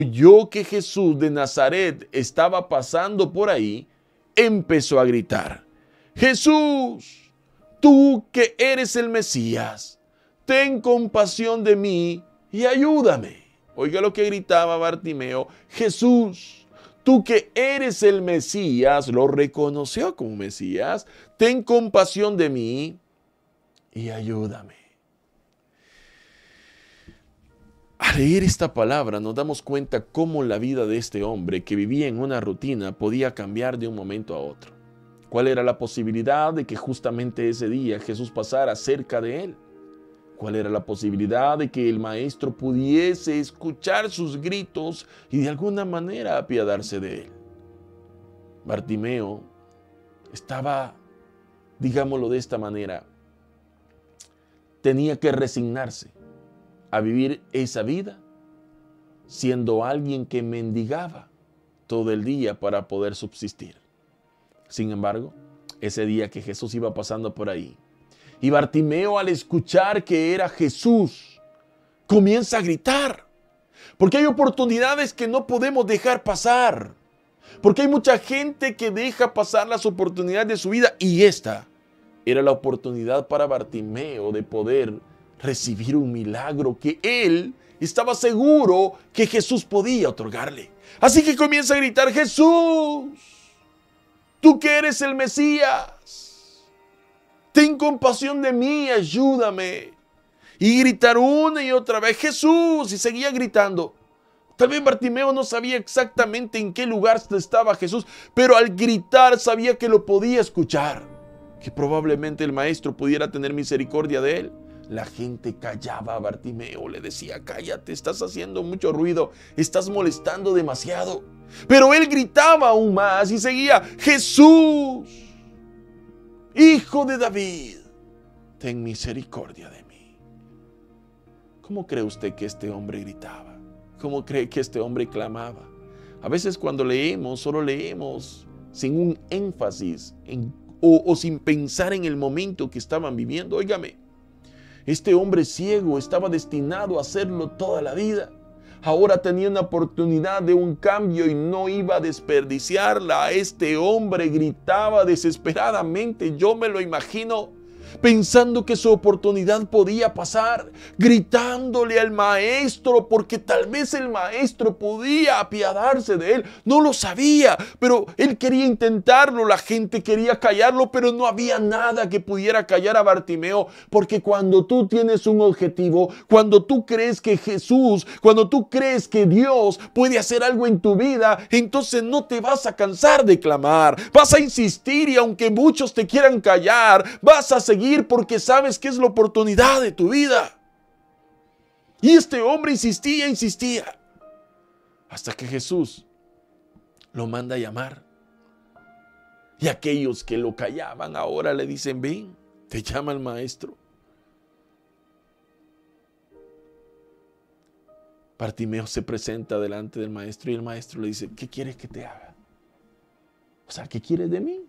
oyó que Jesús de Nazaret estaba pasando por ahí, empezó a gritar: Jesús, tú que eres el Mesías, ten compasión de mí y ayúdame. Oiga lo que gritaba Bartimeo: Jesús, tú que eres el Mesías, lo reconoció como Mesías, ten compasión de mí y ayúdame. Al leer esta palabra nos damos cuenta cómo la vida de este hombre que vivía en una rutina podía cambiar de un momento a otro. ¿Cuál era la posibilidad de que justamente ese día Jesús pasara cerca de él? ¿Cuál era la posibilidad de que el maestro pudiese escuchar sus gritos y de alguna manera apiadarse de él? Bartimeo estaba, digámoslo de esta manera, tenía que resignarse a vivir esa vida siendo alguien que mendigaba todo el día para poder subsistir. Sin embargo, ese día que Jesús iba pasando por ahí, y Bartimeo, al escuchar que era Jesús, comienza a gritar. Porque hay oportunidades que no podemos dejar pasar. Porque hay mucha gente que deja pasar las oportunidades de su vida. Y esta era la oportunidad para Bartimeo de poder recibir un milagro que él estaba seguro que Jesús podía otorgarle. Así que comienza a gritar: Jesús, tú que eres el Mesías, ten compasión de mí, ayúdame. Y gritar una y otra vez: Jesús, y seguía gritando. Tal vez Bartimeo no sabía exactamente en qué lugar estaba Jesús, pero al gritar sabía que lo podía escuchar, que probablemente el maestro pudiera tener misericordia de él. La gente callaba a Bartimeo, le decía: cállate, estás haciendo mucho ruido, estás molestando demasiado. Pero él gritaba aún más y seguía: Jesús, Hijo de David, ten misericordia de mí. ¿Cómo cree usted que este hombre gritaba? ¿Cómo cree que este hombre clamaba? A veces cuando leemos, solo leemos sin un énfasis o sin pensar en el momento que estaban viviendo. Óigame, este hombre ciego estaba destinado a hacerlo toda la vida. Ahora tenía una oportunidad de un cambio y no iba a desperdiciarla. Este hombre gritaba desesperadamente. Yo me lo imagino pensando que su oportunidad podía pasar, gritándole al maestro, porque tal vez el maestro podía apiadarse de él. No lo sabía, pero él quería intentarlo. La gente quería callarlo, pero no había nada que pudiera callar a Bartimeo, porque cuando tú tienes un objetivo, cuando tú crees que Jesús, cuando tú crees que Dios puede hacer algo en tu vida, entonces no te vas a cansar de clamar, vas a insistir, y aunque muchos te quieran callar, vas a seguir porque sabes que es la oportunidad de tu vida. Y este hombre insistía, hasta que Jesús lo manda a llamar. Y aquellos que lo callaban ahora le dicen: ven, te llama el maestro. Bartimeo se presenta delante del maestro y el maestro le dice: ¿qué quieres que te haga? O sea, ¿qué quieres de mí?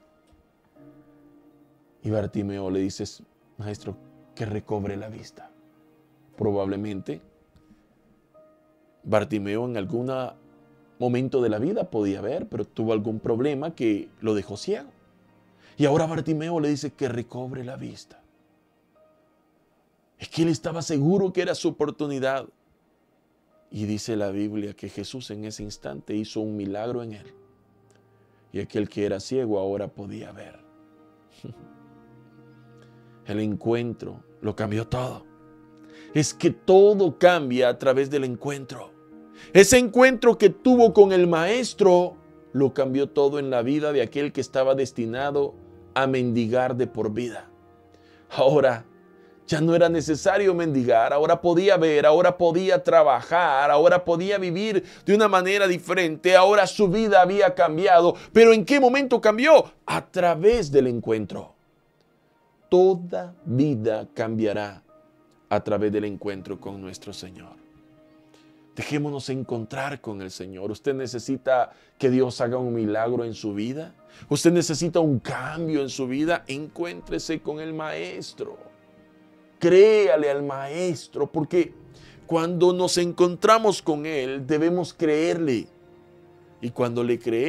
Y Bartimeo le dice: maestro, que recobre la vista. Probablemente Bartimeo en algún momento de la vida podía ver, pero tuvo algún problema que lo dejó ciego. Y ahora Bartimeo le dice que recobre la vista. Es que él estaba seguro que era su oportunidad. Y dice la Biblia que Jesús en ese instante hizo un milagro en él. Y aquel que era ciego ahora podía ver. El encuentro lo cambió todo. Es que todo cambia a través del encuentro. Ese encuentro que tuvo con el maestro lo cambió todo en la vida de aquel que estaba destinado a mendigar de por vida. Ahora ya no era necesario mendigar, ahora podía ver, ahora podía trabajar, ahora podía vivir de una manera diferente, ahora su vida había cambiado. ¿Pero en qué momento cambió? A través del encuentro. Toda vida cambiará a través del encuentro con nuestro Señor. Dejémonos encontrar con el Señor. Usted necesita que Dios haga un milagro en su vida. Usted necesita un cambio en su vida. Encuéntrese con el Maestro. Créale al Maestro, porque Cuando nos encontramos con Él, debemos creerle. Y cuando le creemos,